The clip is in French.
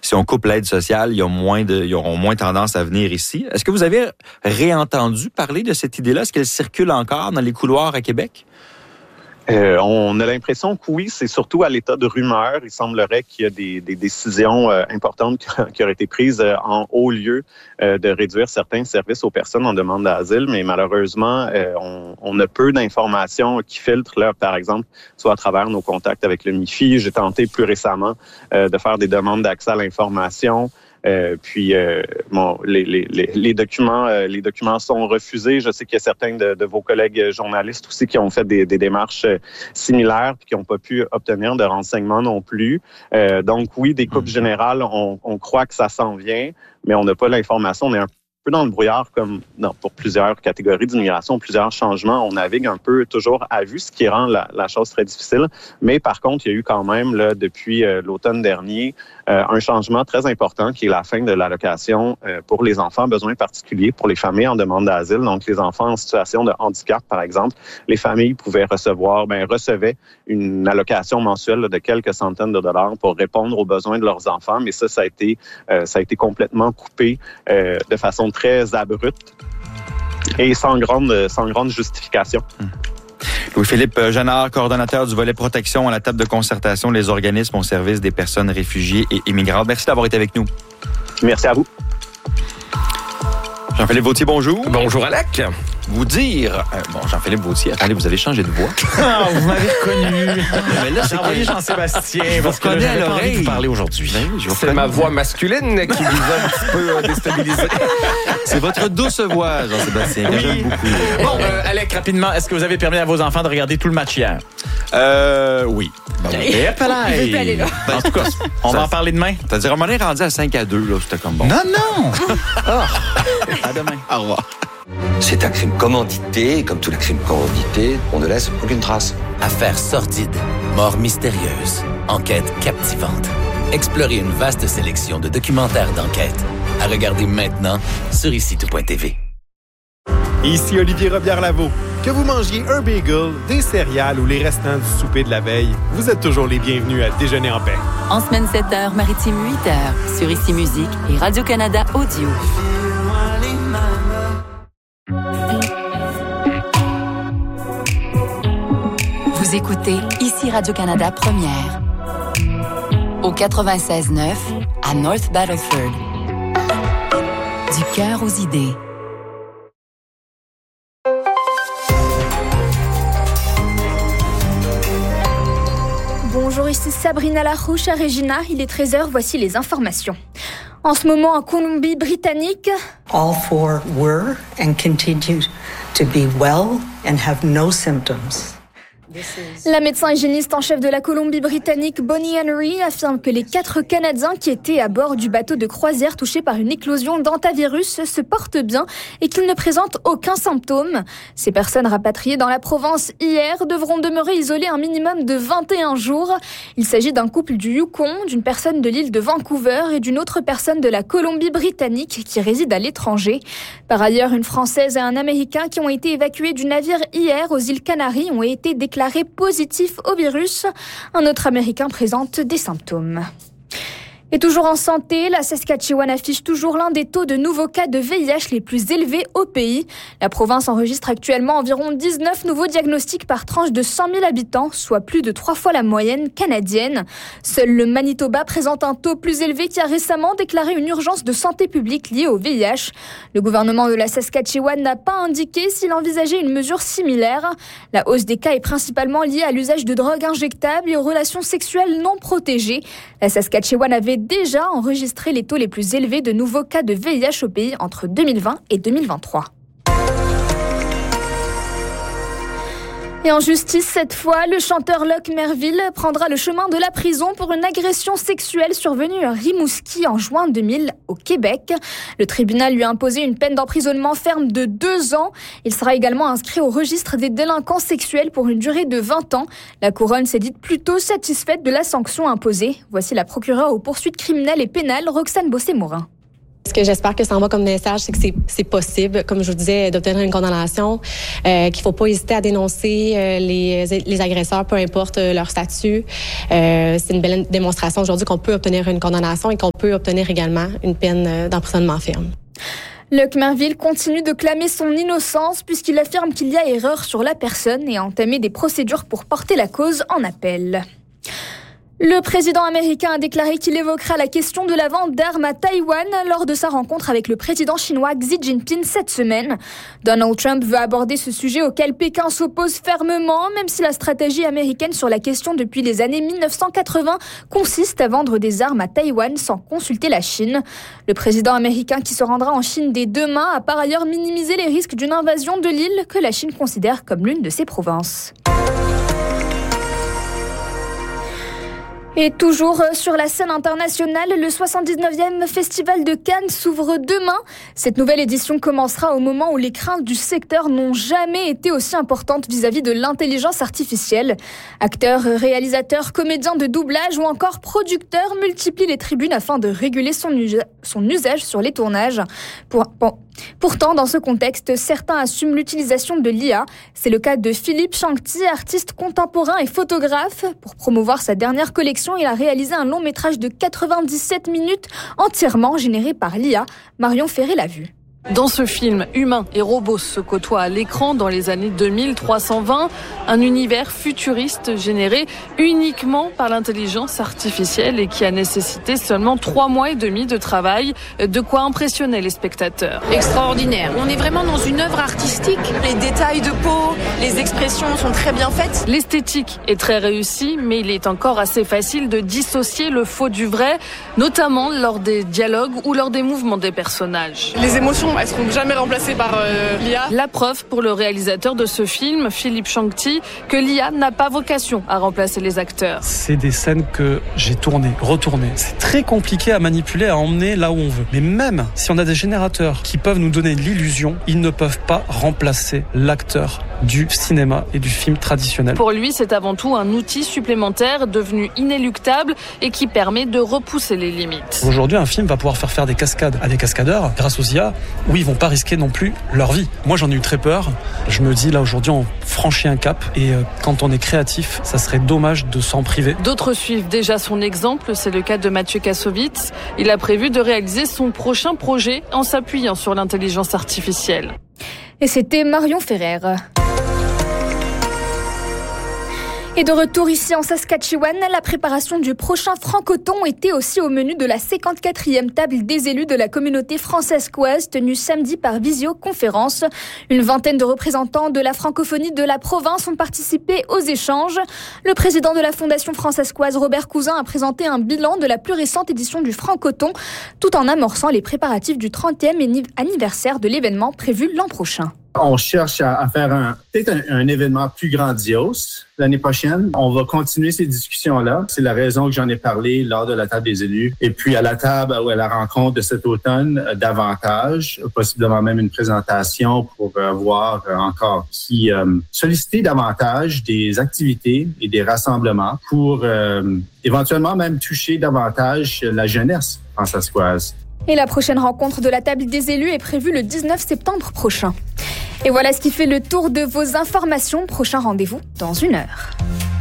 si on coupe l'aide sociale, ils auront moins tendance à venir ici. Est-ce que vous avez réentendu parler de cette idée-là? Est-ce qu'elle circule encore dans les couloirs à Québec? On a l'impression que oui, c'est surtout à l'état de rumeur. Il semblerait qu'il y a des décisions importantes qui auraient été prises en haut lieu de réduire certains services aux personnes en demande d'asile, mais malheureusement, on a peu d'informations qui filtrent, là, par exemple, soit à travers nos contacts avec le MIFI. J'ai tenté plus récemment de faire des demandes d'accès à l'information. Les documents sont refusés. Je sais qu'il y a certains de vos collègues journalistes aussi qui ont fait des démarches similaires puis qui n'ont pas pu obtenir de renseignements non plus. Donc oui, des coupes générales, on croit que ça s'en vient, mais on n'a pas l'information. On est un peu dans le brouillard comme pour plusieurs catégories d'immigration, plusieurs changements. On navigue un peu toujours à vue, ce qui rend la chose très difficile. Mais par contre, il y a eu quand même, là, depuis l'automne dernier, un changement très important qui est la fin de l'allocation pour les enfants à besoins particuliers, pour les familles en demande d'asile. Donc, les enfants en situation de handicap, par exemple, les familles recevaient une allocation mensuelle là, de quelques centaines de dollars pour répondre aux besoins de leurs enfants. Mais ça a été complètement coupé de façon très abrupte et sans grande justification. Louis-Philippe Jeannard, coordonnateur du volet protection à la table de concertation des organismes au service des personnes réfugiées et immigrantes. Merci d'avoir été avec nous. Merci à vous. Jean-Philippe Vautier, bonjour. Bonjour, Alec. Vous dire... Jean-Philippe Vautier, attendez, vous avez changé de voix. Vous m'avez reconnu. Mais là, j'ai envoyé Jean-Sébastien parce que j'avais pas envie de vous parler aujourd'hui. C'est ma voix masculine qui vous a un petit peu déstabilisé. C'est votre douce voix, Jean-Sébastien, que j'aime beaucoup. Bon, Alec, rapidement, est-ce que vous avez permis à vos enfants de regarder tout le match hier? Oui. Et aller là. En tout cas, on va en parler demain. C'est-à-dire, on est rendu à 5-2, là, c'était comme bon. Non! À demain. Au revoir. C'est un crime commandité, et comme tous les crimes commandités, on ne laisse aucune trace. Affaires sordides, morts mystérieuses, enquêtes captivantes. Explorez une vaste sélection de documentaires d'enquête. À regarder maintenant sur ICITO.tv. Ici Olivier Robillard-Lavaux. Que vous mangiez un bagel, des céréales ou les restants du souper de la veille, vous êtes toujours les bienvenus à Déjeuner en paix. En semaine 7h, maritime 8h, sur ICI Musique et Radio-Canada Audio. Vous écoutez ici Radio-Canada Première. Au 96.9 à North Battleford. Du cœur aux idées. Bonjour, ici Sabrina Larouche à Regina. Il est 13h, voici les informations. En ce moment, en Colombie-Britannique, all four were and continue to be well and have no symptoms. La médecin hygiéniste en chef de la Colombie-Britannique, Bonnie Henry, affirme que les 4 Canadiens qui étaient à bord du bateau de croisière touché par une éclosion d'hantavirus se portent bien et qu'ils ne présentent aucun symptôme. Ces personnes rapatriées dans la Provence hier devront demeurer isolées un minimum de 21 jours. Il s'agit d'un couple du Yukon, d'une personne de l'île de Vancouver et d'une autre personne de la Colombie-Britannique qui réside à l'étranger. Par ailleurs, une Française et un Américain qui ont été évacués du navire hier aux îles Canaries ont été déclarés positif au virus. Un autre Américain présente des symptômes. Et toujours en santé, la Saskatchewan affiche toujours l'un des taux de nouveaux cas de VIH les plus élevés au pays. La province enregistre actuellement environ 19 nouveaux diagnostics par tranche de 100 000 habitants, soit plus de 3 fois la moyenne canadienne. Seul le Manitoba présente un taux plus élevé qui a récemment déclaré une urgence de santé publique liée au VIH. Le gouvernement de la Saskatchewan n'a pas indiqué s'il envisageait une mesure similaire. La hausse des cas est principalement liée à l'usage de drogues injectables et aux relations sexuelles non protégées. La Saskatchewan avait déjà enregistré les taux les plus élevés de nouveaux cas de VIH au pays entre 2020 et 2023. Et en justice, cette fois, le chanteur Luc Merville prendra le chemin de la prison pour une agression sexuelle survenue à Rimouski en juin 2000 au Québec. Le tribunal lui a imposé une peine d'emprisonnement ferme de 2 ans. Il sera également inscrit au registre des délinquants sexuels pour une durée de 20 ans. La couronne s'est dite plutôt satisfaite de la sanction imposée. Voici la procureure aux poursuites criminelles et pénales, Roxane Bossé-Morin. Ce que j'espère que ça envoie comme message, c'est que c'est possible, comme je vous disais, d'obtenir une condamnation, qu'il faut pas hésiter à dénoncer les agresseurs, peu importe leur statut. C'est une belle démonstration aujourd'hui qu'on peut obtenir une condamnation et qu'on peut obtenir également une peine d'emprisonnement ferme. Luc Mainville continue de clamer son innocence puisqu'il affirme qu'il y a erreur sur la personne et a entamé des procédures pour porter la cause en appel. Le président américain a déclaré qu'il évoquera la question de la vente d'armes à Taïwan lors de sa rencontre avec le président chinois Xi Jinping cette semaine. Donald Trump veut aborder ce sujet auquel Pékin s'oppose fermement, même si la stratégie américaine sur la question depuis les années 1980 consiste à vendre des armes à Taïwan sans consulter la Chine. Le président américain qui se rendra en Chine dès demain a par ailleurs minimisé les risques d'une invasion de l'île que la Chine considère comme l'une de ses provinces. Et toujours sur la scène internationale, le 79e Festival de Cannes s'ouvre demain. Cette nouvelle édition commencera au moment où les craintes du secteur n'ont jamais été aussi importantes vis-à-vis de l'intelligence artificielle. Acteurs, réalisateurs, comédiens de doublage ou encore producteurs multiplient les tribunes afin de réguler son usage sur les tournages. Pourtant, dans ce contexte, certains assument l'utilisation de l'IA. C'est le cas de Philippe Changti, artiste contemporain et photographe. Pour promouvoir sa dernière collection, il a réalisé un long métrage de 97 minutes entièrement généré par l'IA. Marion Ferré l'a vu. Dans ce film, humains et robots se côtoient à l'écran dans les années 2320, un univers futuriste généré uniquement par l'intelligence artificielle et qui a nécessité seulement 3 mois et demi de travail, de quoi impressionner les spectateurs. Extraordinaire. On est vraiment dans une œuvre artistique. Les détails de peau, les expressions sont très bien faites. L'esthétique est très réussie, mais il est encore assez facile de dissocier le faux du vrai, notamment lors des dialogues ou lors des mouvements des personnages. Les émotions, elles seront jamais remplacées par l'IA. La preuve pour le réalisateur de ce film, Philippe Changti, que l'IA n'a pas vocation à remplacer les acteurs. C'est des scènes que j'ai tournées, retournées. C'est très compliqué à manipuler, à emmener là où on veut. Mais même si on a des générateurs qui peuvent nous donner l'illusion, ils ne peuvent pas remplacer l'acteur du cinéma et du film traditionnel. Pour lui, c'est avant tout un outil supplémentaire devenu inéluctable et qui permet de repousser les limites. Aujourd'hui, un film va pouvoir faire des cascades à des cascadeurs grâce aux IA où ils vont pas risquer non plus leur vie. Moi, j'en ai eu très peur. Je me dis, là, aujourd'hui, on franchit un cap et quand on est créatif, ça serait dommage de s'en priver. D'autres suivent déjà son exemple. C'est le cas de Mathieu Kassovitz. Il a prévu de réaliser son prochain projet en s'appuyant sur l'intelligence artificielle. Et c'était Marion Ferrer. Et de retour ici en Saskatchewan, la préparation du prochain francoton était aussi au menu de la 54e table des élus de la communauté fransaiscoise tenue samedi par visioconférence. Une vingtaine de représentants de la francophonie de la province ont participé aux échanges. Le président de la Fondation fransaiscoise, Robert Cousin, a présenté un bilan de la plus récente édition du francoton, tout en amorçant les préparatifs du 30e anniversaire de l'événement prévu l'an prochain. On cherche à faire peut-être un événement plus grandiose l'année prochaine. On va continuer ces discussions-là. C'est la raison que j'en ai parlé lors de la table des élus. Et puis à la table ou à la rencontre de cet automne, davantage, possiblement même une présentation pour voir encore qui solliciter davantage des activités et des rassemblements pour éventuellement même toucher davantage la jeunesse fransaiscoise. Et la prochaine rencontre de la table des élus est prévue le 19 septembre prochain. Et voilà ce qui fait le tour de vos informations. Prochain rendez-vous dans 1 heure.